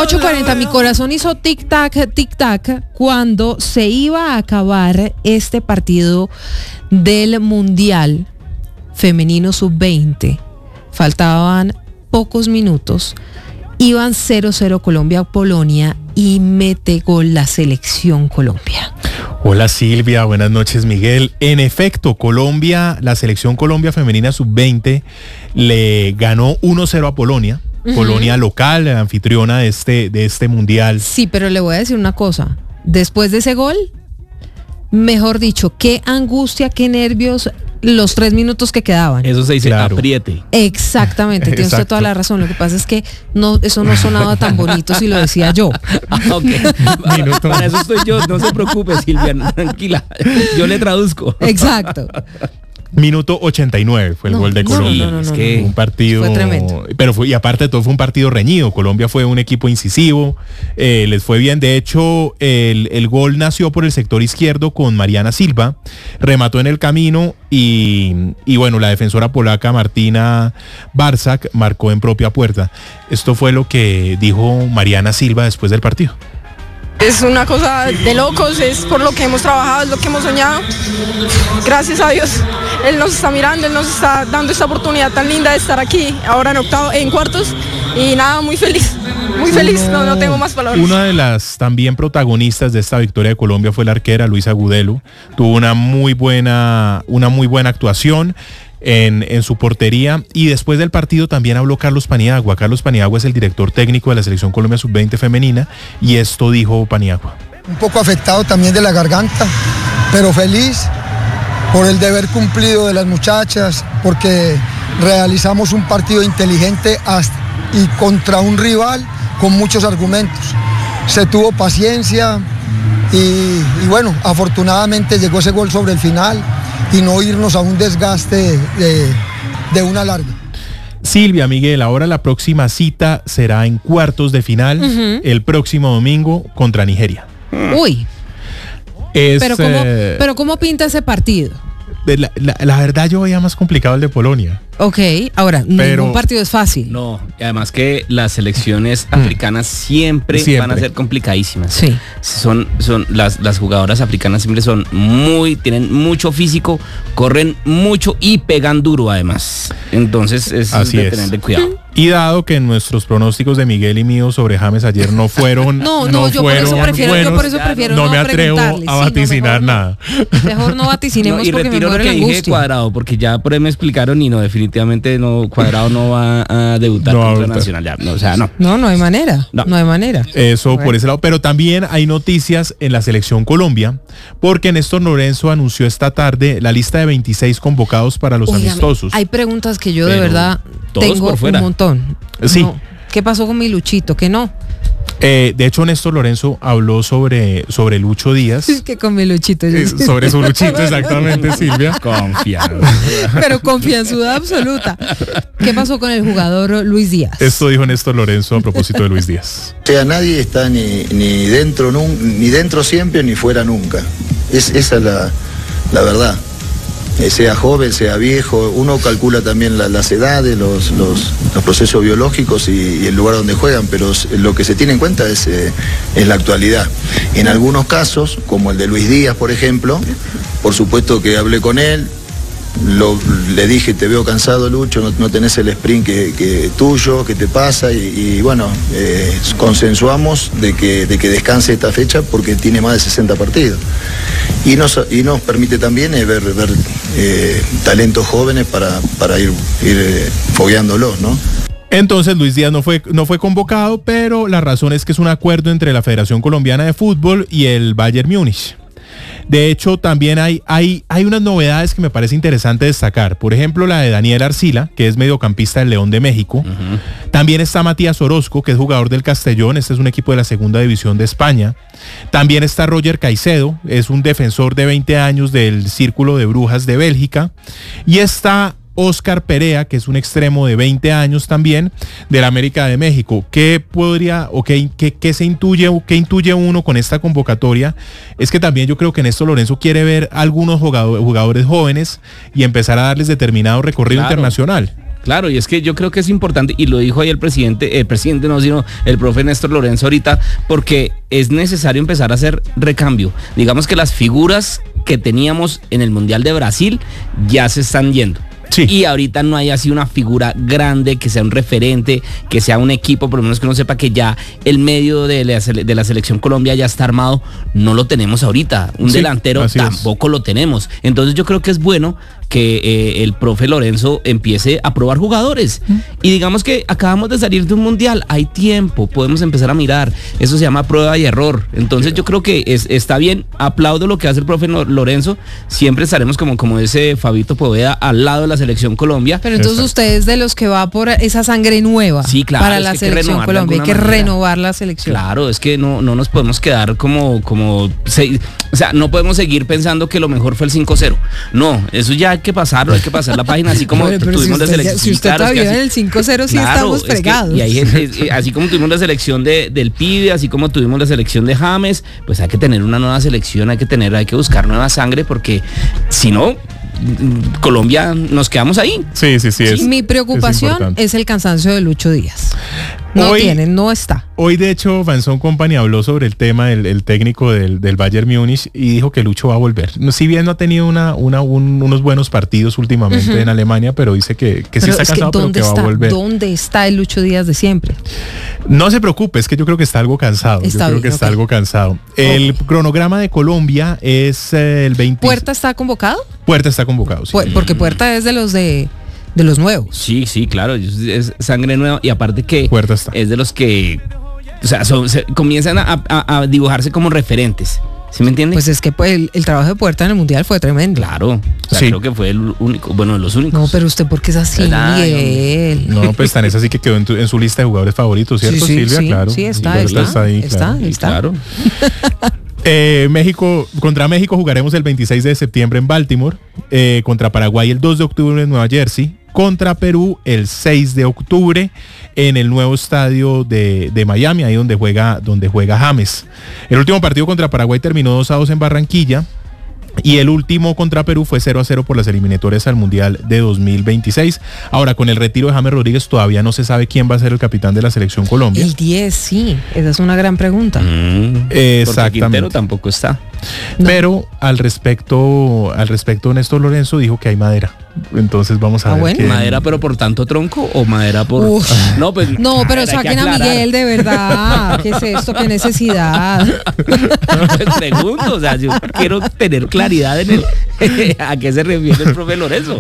8:40, mi corazón hizo tic-tac, cuando se iba a acabar este partido del Mundial Femenino Sub-20. Faltaban pocos minutos. Iban 0-0 Colombia-Polonia y mete gol la selección Colombia. Hola Silvia, buenas noches Miguel. En efecto, Colombia, la selección Colombia femenina sub-20 le ganó 1-0 a Polonia. Polonia local, anfitriona de este mundial. Sí, pero le voy a decir una cosa. Después de ese gol, mejor dicho, qué angustia, qué nervios los 3 minutos que quedaban. Eso se dice apriete. Exactamente, tiene usted toda la razón. Lo que pasa es que eso no sonaba tan bonito si lo decía yo. Okay. Para eso estoy yo, no se preocupe Silvia, tranquila. Yo le traduzco. Exacto. Minuto 89 fue el gol de Colombia. Es que un partido fue tremendo. Y aparte de todo fue un partido reñido. Colombia fue un equipo incisivo, les fue bien. De hecho, el gol nació por el sector izquierdo con Mariana Silva, remató en el camino y bueno, la defensora polaca Martina Barczak marcó en propia puerta. Esto fue lo que dijo Mariana Silva después del partido. Es una cosa de locos, es por lo que hemos trabajado, es lo que hemos soñado. Gracias a Dios, Él nos está mirando, Él nos está dando esta oportunidad tan linda de estar aquí, ahora en cuartos, y nada, muy feliz, no tengo más palabras. Una de las también protagonistas de esta victoria de Colombia fue la arquera Luisa Gudelo. Tuvo una muy buena actuación en su portería, y después del partido también habló Carlos Paniagua. Carlos Paniagua es el director técnico de la selección Colombia Sub-20 femenina, y esto dijo Paniagua. Un poco afectado también de la garganta, pero feliz por el deber cumplido de las muchachas, porque realizamos un partido inteligente y contra un rival con muchos argumentos. Se tuvo paciencia y bueno, afortunadamente llegó ese gol sobre el final y no irnos a un desgaste de una larga. Silvia, Miguel, ahora la próxima cita será en cuartos de final, el próximo domingo contra Nigeria. Uy. Pero ¿cómo pinta ese partido? La verdad yo veía más complicado el de Polonia. Ok, ahora, ningún partido es fácil. No, y además que las selecciones africanas siempre van a ser complicadísimas. Sí. Las jugadoras africanas siempre tienen mucho físico, corren mucho y pegan duro además. Entonces es de tenerle cuidado. Y dado que nuestros pronósticos de Miguel y mío sobre James ayer no fueron yo por eso prefiero no me atrevo a vaticinar nada. Mejor no vaticinemos, y porque retiro me muero lo que la dije angustia. Cuadrado, porque ya por ahí me explicaron y no, definitivamente no, Cuadrado no va a debutar contra Nacional. Ya, no hay manera. No hay manera. Eso por ese lado. Pero también hay noticias en la selección Colombia, porque Néstor Lorenzo anunció esta tarde la lista de 26 convocados para los amistosos. Hay preguntas que yo de verdad tengo un montón. Sí. No. ¿Qué pasó con mi Luchito? ¿Qué no? De hecho, Néstor Lorenzo habló sobre Lucho Díaz. Es que con mi Luchito. Sobre su Luchito, exactamente, Silvia. Confianza. Pero confianzuda absoluta. ¿Qué pasó con el jugador Luis Díaz? Esto dijo Néstor Lorenzo a propósito de Luis Díaz. O sea, nadie está ni dentro siempre ni fuera nunca. Esa es la verdad. Sea joven, sea viejo, uno calcula también las edades, los procesos biológicos y el lugar donde juegan, pero lo que se tiene en cuenta es la actualidad. En algunos casos, como el de Luis Díaz, por ejemplo, por supuesto que hablé con él, le dije, te veo cansado, Lucho, no tenés el sprint que tuyo, que te pasa, y bueno, consensuamos de que descanse esta fecha porque tiene más de 60 partidos. Y nos permite también ver talentos jóvenes para ir fogueándolos, ¿no? Entonces Luis Díaz no fue convocado, pero la razón es que es un acuerdo entre la Federación Colombiana de Fútbol y el Bayern Múnich. De hecho, también hay unas novedades que me parece interesante destacar. Por ejemplo, la de Daniel Arcila, que es mediocampista del León de México. También está Matías Orozco, que es jugador del Castellón. Este es un equipo de la segunda división de España. También está Roger Caicedo, es un defensor de 20 años del Círculo de Brujas de Bélgica. Y está Óscar Perea, que es un extremo de 20 años también del América de México. ¿Qué podría o qué se intuye o qué intuye uno con esta convocatoria? Es que también yo creo que Néstor Lorenzo quiere ver algunos jugadores jóvenes y empezar a darles determinado recorrido internacional. Claro, y es que yo creo que es importante, y lo dijo ahí el presidente no, sino el profe Néstor Lorenzo ahorita, porque es necesario empezar a hacer recambio. Digamos que las figuras que teníamos en el Mundial de Brasil ya se están yendo. Sí. Y ahorita no hay así una figura grande, que sea un referente, que sea un equipo, por lo menos que uno sepa que ya el medio de la selección Colombia ya está armado. No lo tenemos ahorita. Un delantero tampoco lo tenemos. Entonces yo creo que es bueno que el profe Lorenzo empiece a probar jugadores. Y digamos que acabamos de salir de un mundial, hay tiempo, podemos empezar a mirar. Eso se llama prueba y error. Entonces yo creo que está bien, aplaudo lo que hace el profe Lorenzo. Siempre estaremos como ese Fabito Poveda al lado de la selección Colombia. Pero entonces usted es de los que va por esa sangre nueva. Sí, claro, para la selección Colombia. Hay que renovar la selección. Claro, es que no nos podemos quedar o sea, no podemos seguir pensando que lo mejor fue el 5-0. No, eso ya hay que pasarlo, hay que pasar la página, así como tuvimos la selección. Si usted todavía en el 5-0 sí estamos fregados. Y hay gente, así como tuvimos la selección del Pibe, así como tuvimos la selección de James, pues hay que tener una nueva selección, hay que buscar nueva sangre, porque si no, Colombia nos quedamos ahí. Sí. Mi preocupación es el cansancio de Lucho Díaz. No está. Hoy, de hecho, Vanson Company habló sobre el tema del técnico del Bayern Múnich y dijo que Lucho va a volver. Si bien no ha tenido unos buenos partidos últimamente en Alemania, pero dice que sí está cansado, pero que va a volver. ¿Dónde está el Lucho Díaz de siempre? No se preocupe, es que yo creo que está algo cansado. Está algo cansado. El cronograma de Colombia es el 20. ¿Puerta está convocado? Puerta está convocado, sí. Porque Puerta es de los nuevos. Sí, claro, es sangre nueva, y aparte que Puerta está. Es de los que, o sea, comienzan a dibujarse como referentes. ¿Sí me entiendes? Pues es que el trabajo de Puerta en el Mundial fue tremendo. Claro, o sea, creo que fue el único, bueno, de los únicos. No, pero usted, ¿por qué es así, Miguel? No, pues tan es así que quedó en su lista de jugadores favoritos, ¿cierto, Silvia? Claro. Sí, está ahí. Claro. Contra México jugaremos el 26 de septiembre en Baltimore, contra Paraguay el 2 de octubre en Nueva Jersey, contra Perú el 6 de octubre en el nuevo estadio de Miami, ahí donde juega James. El último partido contra Paraguay terminó 2-2 en Barranquilla. Y el último contra Perú fue 0-0 por las eliminatorias al Mundial de 2026. Ahora, con el retiro de James Rodríguez, todavía no se sabe quién va a ser el capitán de la selección Colombia. El 10, sí. Esa es una gran pregunta. Exactamente. Porque Quintero tampoco está. No. Pero al respecto, Néstor Lorenzo dijo que hay madera. Entonces vamos a ver. Bueno. ¿Madera pero por tanto tronco o madera por...? No, pero saquen a Miguel, de verdad. ¿Qué es esto? ¿Qué necesidad? Pues pregunto, o sea, yo quiero tener claridad en a qué se refiere el profe Lorenzo.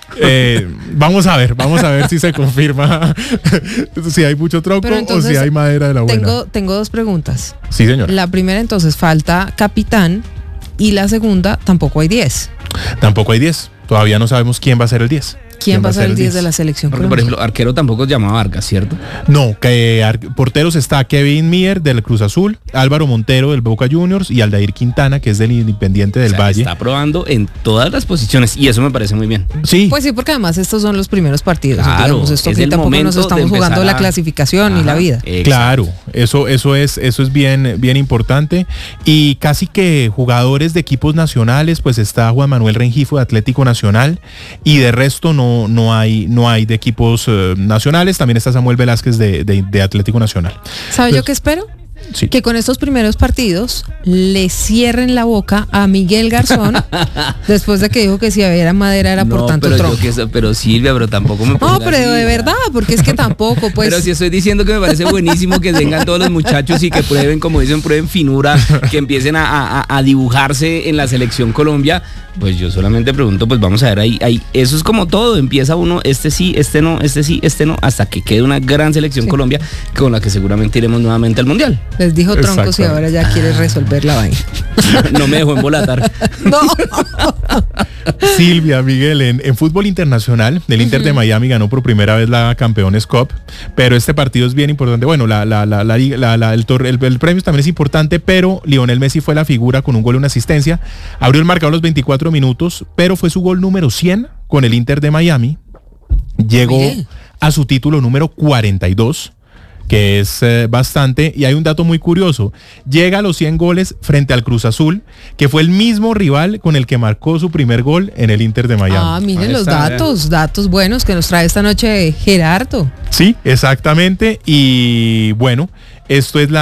Vamos a ver si se confirma si hay mucho tronco o si hay madera de la buena. Tengo dos preguntas. Sí, señor. La primera, entonces, falta capitán, y la segunda, tampoco hay 10. Tampoco hay 10. Todavía no sabemos quién va a ser el 10. ¿Quién va a ser el 10 de la selección? Porque, por ejemplo, arquero tampoco llamaba Vargas, ¿cierto? No, porteros está Kevin Mier del Cruz Azul, Álvaro Montero del Boca Juniors y Aldair Quintana, que es del Independiente del Valle. Está probando en todas las posiciones y eso me parece muy bien. Sí. Pues sí, porque además estos son los primeros partidos. Claro, digamos, esto es que el tampoco momento nos estamos jugando la clasificación y la vida. Exacto. Claro, eso es bien importante. Y casi que jugadores de equipos nacionales, pues está Juan Manuel Rengifo de Atlético Nacional, y de resto no hay de equipos nacionales. También está Samuel Velázquez de Atlético Nacional. ¿Sabe yo qué espero? Sí. Que con estos primeros partidos le cierren la boca a Miguel Garzón después de que dijo que si había madera era por tanto tronco. Pero Silvia, pero tampoco me No, pero de verdad, porque es que tampoco, pues. Pero si estoy diciendo que me parece buenísimo que vengan todos los muchachos y que prueben, como dicen, prueben finura, que empiecen a dibujarse en la selección Colombia. Pues yo solamente pregunto, pues vamos a ver ahí. Eso es como todo, empieza uno, sí, este no, hasta que quede una gran selección Colombia con la que seguramente iremos nuevamente al Mundial. Les dijo troncos y ahora ya quiere resolver la vaina. No me dejó embolatar. No. Silvia, Miguel, en fútbol internacional, el Inter de Miami ganó por primera vez la Campeones Cup, pero este partido es bien importante. Bueno, el premio también es importante, pero Lionel Messi fue la figura con un gol y una asistencia. Abrió el marcador a los 24 minutos, pero fue su gol número 100 con el Inter de Miami. Llegó a su título número 42, que es bastante. Y hay un dato muy curioso. Llega a los 100 goles frente al Cruz Azul, que fue el mismo rival con el que marcó su primer gol en el Inter de Miami. Ah, miren los datos buenos que nos trae esta noche Gerardo. Sí, exactamente. Y bueno, esto es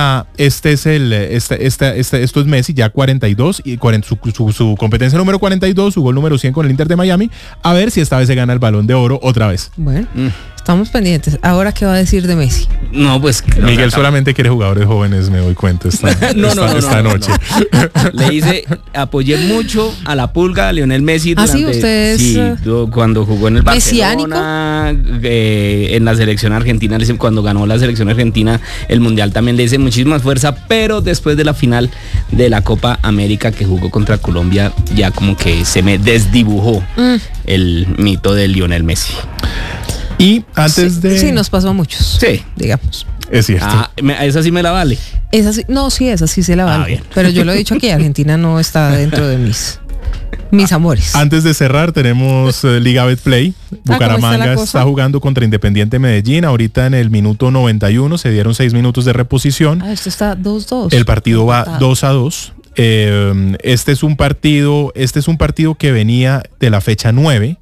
Messi, ya 42, y su competencia número 42, su gol número 100 con el Inter de Miami. A ver si esta vez se gana el Balón de Oro otra vez. Bueno, estamos pendientes. Ahora, ¿qué va a decir de Messi? No, pues... Miguel solamente quiere jugadores jóvenes, me doy cuenta esta noche. Le dice, apoyé mucho a la pulga, a Lionel Messi. Sí, ustedes... Sí, cuando jugó en el Barcelona, en la selección argentina, cuando ganó la selección argentina el Mundial, también le dice muchísima fuerza, pero después de la final de la Copa América que jugó contra Colombia, ya como que se me desdibujó el mito de Lionel Messi. Y antes de... Sí, nos pasó a muchos. Sí. Digamos. Es cierto. Esa sí me la vale. Esa sí, no, sí, esa sí se la vale. Pero yo lo he dicho aquí, Argentina no está dentro de mis amores. Antes de cerrar, tenemos Liga Betplay. Bucaramanga está jugando contra Independiente Medellín. Ahorita en el minuto 91 se dieron 6 minutos de reposición. Esto está 2-2. El partido va 2-2. Este es un partido que venía de la fecha 9.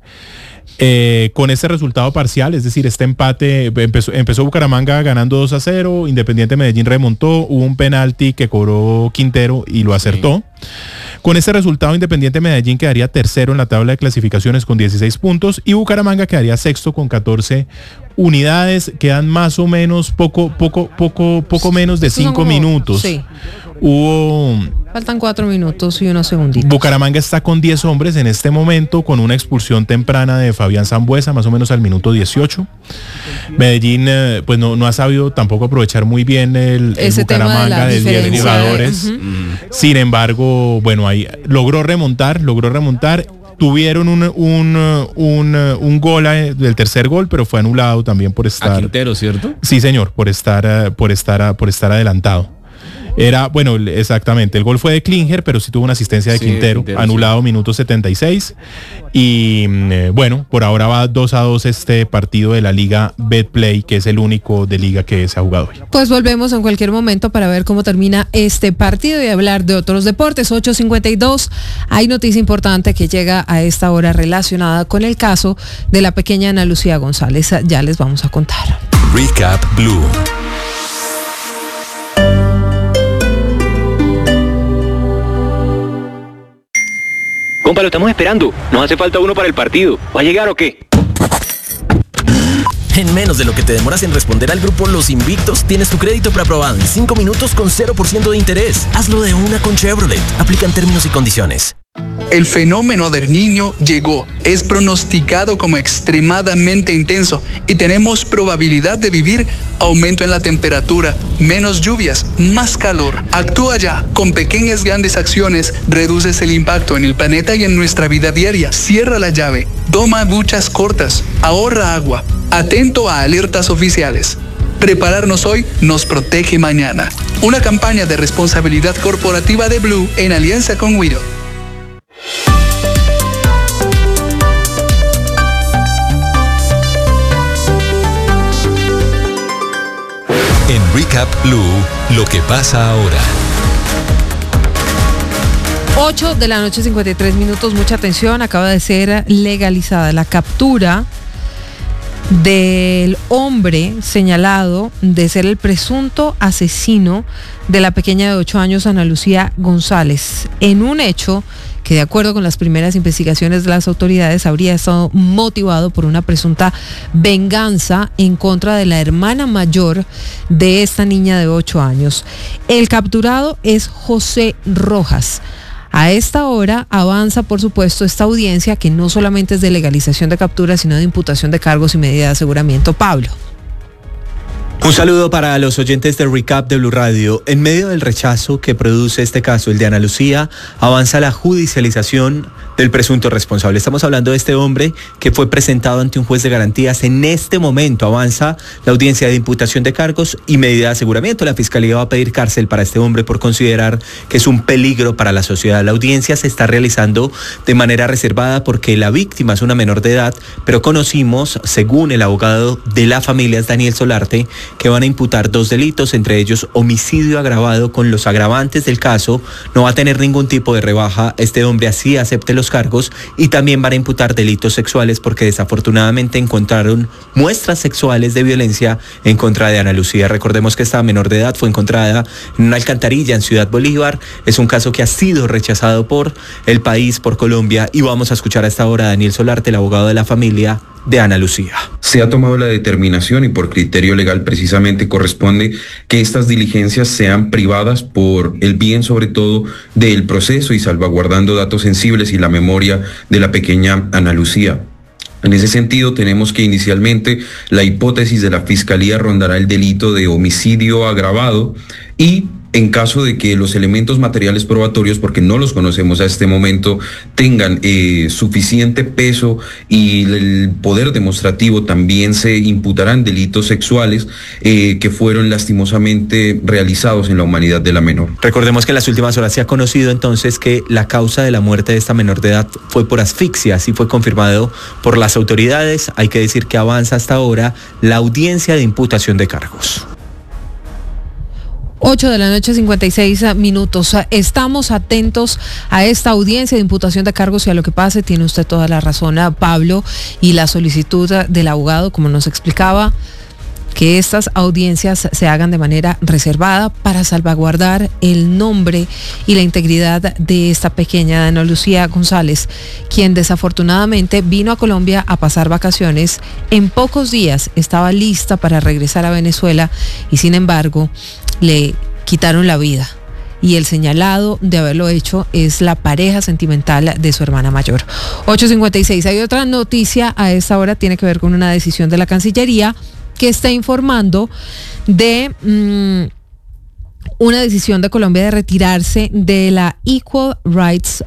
Con este resultado parcial, es decir, este empate, empezó Bucaramanga ganando 2-0, Independiente Medellín remontó, hubo un penalti que cobró Quintero y lo acertó. Sí. Con este resultado, Independiente Medellín quedaría tercero en la tabla de clasificaciones con 16 puntos y Bucaramanga quedaría sexto con 14 unidades. Quedan más o menos poco menos de 5 minutos. Sí. Faltan 4 minutos y unos segunditos. Bucaramanga está con 10 hombres en este momento, con una expulsión temprana de Fabián Sambueza, más o menos al minuto 18. Medellín pues no ha sabido tampoco aprovechar muy bien el Bucaramanga de 10 jugadores. Sin embargo, bueno, ahí logró remontar. Tuvieron un gol del tercer gol, pero fue anulado también por estar... A Quintero, ¿cierto? Sí, señor, por estar adelantado. Exactamente, el gol fue de Klinger, pero sí tuvo una asistencia de Quintero, anulado minuto 76. Y por ahora va 2-2 este partido de la Liga Betplay, que es el único de liga que se ha jugado hoy. Pues volvemos en cualquier momento para ver cómo termina este partido y hablar de otros deportes. 8:52, hay noticia importante que llega a esta hora relacionada con el caso de la pequeña Ana Lucía González. Ya les vamos a contar. Recap Blue. Compa, lo estamos esperando. Nos hace falta uno para el partido. ¿Va a llegar o qué? En menos de lo que te demoras en responder al grupo Los Invictos, tienes tu crédito preaprobado en 5 minutos con 0% de interés. Hazlo de una con Chevrolet. Aplican términos y condiciones. El fenómeno del Niño llegó. Es pronosticado como extremadamente intenso y tenemos probabilidad de vivir aumento en la temperatura, menos lluvias, más calor. Actúa ya. Con pequeñas grandes acciones reduces el impacto en el planeta y en nuestra vida diaria. Cierra la llave. Toma duchas cortas. Ahorra agua. Atento a alertas oficiales. Prepararnos hoy nos protege mañana. Una campaña de responsabilidad corporativa de Blue en alianza con Widow. En Recap Blue, lo que pasa ahora. 8 de la noche, 53 minutos. Mucha atención, acaba de ser legalizada la captura del hombre señalado de ser el presunto asesino de la pequeña de 8 años, Ana Lucía González, en un hecho que, de acuerdo con las primeras investigaciones de las autoridades, habría estado motivado por una presunta venganza en contra de la hermana mayor de esta niña de 8 años. El capturado es José Rojas. A esta hora avanza, por supuesto, esta audiencia que no solamente es de legalización de captura, sino de imputación de cargos y medida de aseguramiento. Pablo. Un saludo para los oyentes del Recap de Blue Radio. En medio del rechazo que produce este caso, el de Ana Lucía, avanza la judicialización del presunto responsable. Estamos hablando de este hombre que fue presentado ante un juez de garantías. En este momento avanza la audiencia de imputación de cargos y medida de aseguramiento. La Fiscalía va a pedir cárcel para este hombre por considerar que es un peligro para la sociedad. La audiencia se está realizando de manera reservada porque la víctima es una menor de edad, pero conocimos, según el abogado de la familia, Daniel Solarte, que van a imputar 2 delitos, entre ellos homicidio agravado con los agravantes del caso. No va a tener ningún tipo de rebaja este hombre, así acepte los cargos, y también van a imputar delitos sexuales porque desafortunadamente encontraron muestras sexuales de violencia en contra de Ana Lucía. Recordemos que esta menor de edad fue encontrada en una alcantarilla en Ciudad Bolívar. Es un caso que ha sido rechazado por el país, por Colombia, y vamos a escuchar a esta hora a Daniel Solarte, el abogado de la familia de Ana Lucía. Se ha tomado la determinación y por criterio legal precisamente corresponde que estas diligencias sean privadas por el bien sobre todo del proceso y salvaguardando datos sensibles y la memoria de la pequeña Ana Lucía. En ese sentido, tenemos que inicialmente la hipótesis de la Fiscalía rondará el delito de homicidio agravado y en caso de que los elementos materiales probatorios, porque no los conocemos a este momento, tengan suficiente peso y el poder demostrativo, también se imputarán delitos sexuales que fueron lastimosamente realizados en la humanidad de la menor. Recordemos que en las últimas horas se ha conocido entonces que la causa de la muerte de esta menor de edad fue por asfixia, así fue confirmado por las autoridades. Hay que decir que avanza hasta ahora la audiencia de imputación de cargos. 8 de la noche, 56 minutos. Estamos atentos a esta audiencia de imputación de cargos y a lo que pase. Tiene usted toda la razón, Pablo, y la solicitud del abogado, como nos explicaba, que estas audiencias se hagan de manera reservada para salvaguardar el nombre y la integridad de esta pequeña Ana Lucía González, quien desafortunadamente vino a Colombia a pasar vacaciones. En pocos días estaba lista para regresar a Venezuela y sin embargo le quitaron la vida. Y el señalado de haberlo hecho es la pareja sentimental de su hermana mayor. 8:56. Hay otra noticia a esta hora, tiene que ver con una decisión de la Cancillería que está informando de una decisión de Colombia de retirarse de la Equal Rights